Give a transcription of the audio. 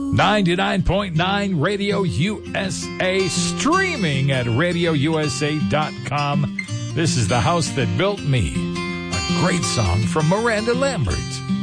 99.9 Radio USA, streaming at radiousa.com. This is The House That Built Me, a great song from Miranda Lambert.